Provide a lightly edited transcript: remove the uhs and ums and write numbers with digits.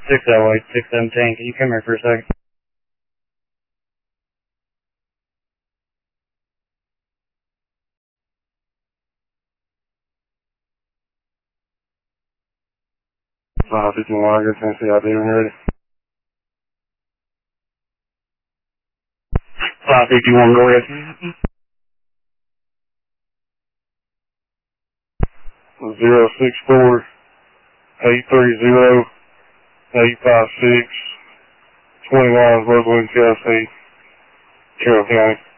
6 that way, 6-7 tank. Can you come here for a second? Wow, 51, good Tennessee ID when you're ready. 551, go ahead. 064 830 856 20 miles, Roseland, Tennessee, Carroll County.